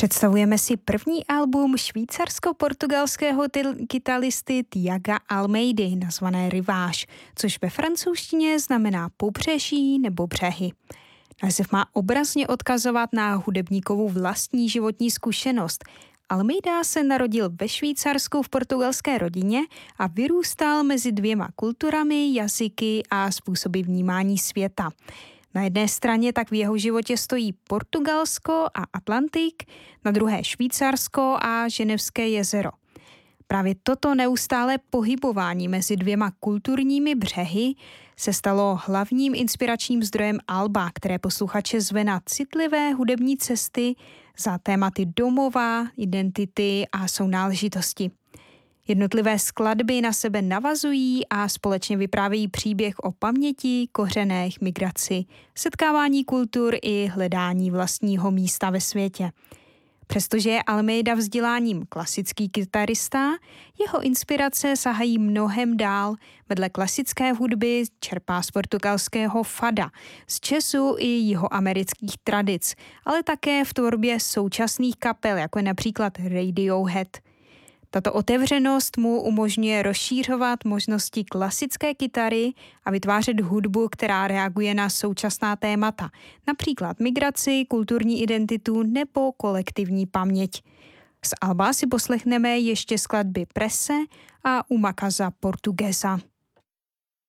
Představujeme si první album švýcarsko-portugalského kytaristy Tiaga Almeidy, nazvané Rivage, což ve francouzštině znamená pobřeží nebo břehy. Název má obrazně odkazovat na hudebníkovu vlastní životní zkušenost. Almeida se narodil ve Švýcarsku v portugalské rodině a vyrůstal mezi dvěma kulturami, jazyky a způsoby vnímání světa. Na jedné straně tak v jeho životě stojí Portugalsko a Atlantik, na druhé Švýcarsko a Ženevské jezero. Právě toto neustálé pohybování mezi dvěma kulturními břehy se stalo hlavním inspiračním zdrojem alba, které posluchače zve na citlivé hudební cesty za tématy domova, identity a sounáležitosti. Jednotlivé skladby na sebe navazují a společně vyprávějí příběh o paměti, kořenech, migraci, setkávání kultur i hledání vlastního místa ve světě. Přestože je Almeida vzděláním klasický kytarista, jeho inspirace sahají mnohem dál. Vedle klasické hudby čerpá z portugalského fada, z jazzu i jihoamerických tradic, ale také v tvorbě současných kapel, jako je například Radiohead. Tato otevřenost mu umožňuje rozšířovat možnosti klasické kytary a vytvářet hudbu, která reaguje na současná témata, například migraci, kulturní identitu nebo kolektivní paměť. Z alba si poslechneme ještě skladby Prese a Uma Casa Portuguesa.